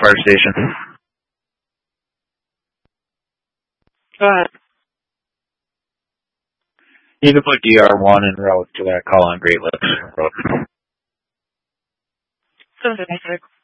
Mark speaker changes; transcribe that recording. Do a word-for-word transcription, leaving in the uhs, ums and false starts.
Speaker 1: fire station.
Speaker 2: Go ahead.
Speaker 1: You can put D R one en route to that call on Great Lakes Road.
Speaker 2: seven fifty-six.